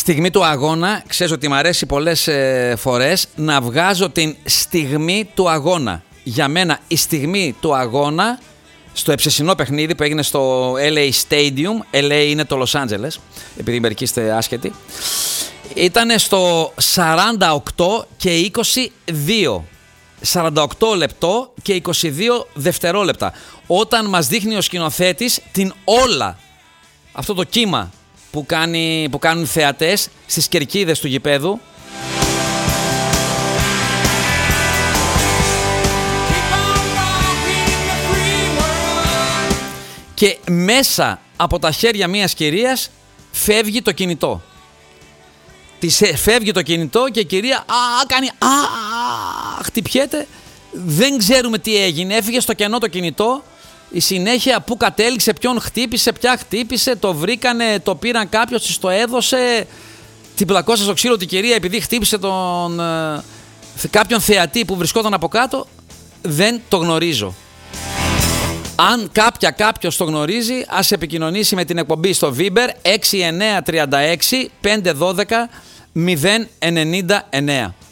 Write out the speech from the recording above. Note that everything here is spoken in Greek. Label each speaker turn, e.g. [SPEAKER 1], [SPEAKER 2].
[SPEAKER 1] στιγμή του αγώνα, ξέρεις ότι μου αρέσει πολλές φορές να βγάζω την στιγμή του αγώνα. Για μένα η στιγμή του αγώνα στο εψεσινό παιχνίδι που έγινε στο LA Stadium, LA είναι το Los Angeles, επειδή μερικοί είστε άσχετοι, ήταν στο 48 και 22. 48 λεπτό και 22 δευτερόλεπτα. Όταν μας δείχνει ο σκηνοθέτης την όλα, αυτό το κύμα που κάνουν οι θεατές στις κερκίδες του γηπέδου. Και μέσα από τα χέρια μιας κυρίας φεύγει το κινητό. Της φεύγει το κινητό και η κυρία κάνει χτυπιέται. Δεν ξέρουμε τι έγινε. Έφυγε στο κενό το κινητό. Η συνέχεια που κατέληξε, ποιον χτύπησε, ποια χτύπησε, το βρήκανε, το πήραν κάποιος, της το έδωσε. Την πλακώσα στο ξύλο την κυρία επειδή χτύπησε κάποιον θεατή που βρισκόταν από κάτω. Δεν το γνωρίζω. Αν κάποιος το γνωρίζει, ας επικοινωνήσει με την εκπομπή στο Viber 6936 512 099.